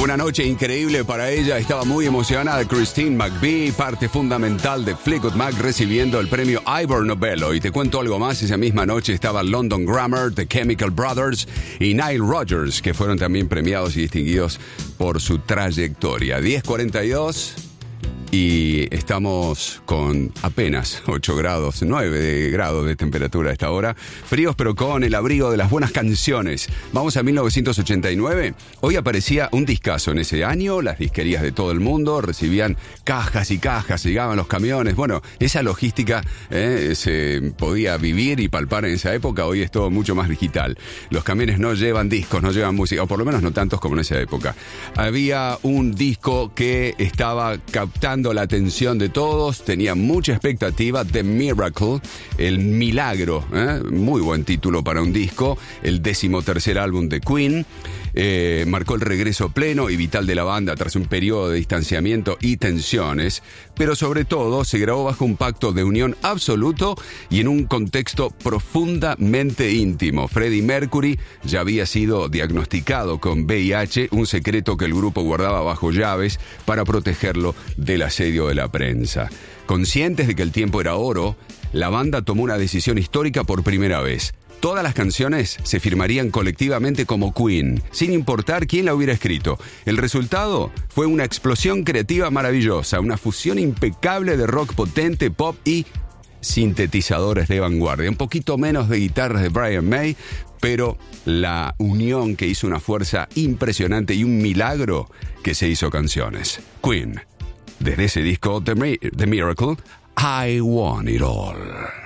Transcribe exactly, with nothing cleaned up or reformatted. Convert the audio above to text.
Fue una noche increíble para ella, estaba muy emocionada. Christine McVie, parte fundamental de Fleetwood Mac, recibiendo el premio Ivor Novello. Y te cuento algo más, esa misma noche estaba London Grammar, The Chemical Brothers y Nile Rodgers, que fueron también premiados y distinguidos por su trayectoria. diez cuarenta y dos y estamos con apenas ocho grados, nueve grados de temperatura a esta hora. Fríos, pero con el abrigo de las buenas canciones. Vamos a mil novecientos ochenta y nueve. Hoy aparecía un discazo en ese año. Las disquerías de todo el mundo recibían cajas y cajas, llegaban los camiones. Bueno, esa logística eh, se podía vivir y palpar en esa época. Hoy es todo mucho más digital. Los camiones no llevan discos, no llevan música, o por lo menos no tantos como en esa época. Había un disco que estaba captando la atención de todos, tenía mucha expectativa. The Miracle, el milagro, ¿eh? Muy buen título para un disco. El decimotercer álbum de Queen. Eh, marcó el regreso pleno y vital de la banda tras un periodo de distanciamiento y tensiones, pero sobre todo se grabó bajo un pacto de unión absoluto y en un contexto profundamente íntimo. Freddie Mercury ya había sido diagnosticado con V I H, un secreto que el grupo guardaba bajo llaves para protegerlo del asedio de la prensa. Conscientes de que el tiempo era oro, la banda tomó una decisión histórica por primera vez. Todas las canciones se firmarían colectivamente como Queen, sin importar quién la hubiera escrito. El resultado fue una explosión creativa maravillosa, una fusión impecable de rock potente, pop y sintetizadores de vanguardia. Un poquito menos de guitarras de Brian May, pero la unión que hizo una fuerza impresionante y un milagro que se hizo canciones. Queen, desde ese disco The, Mi- The Miracle, I Want It All.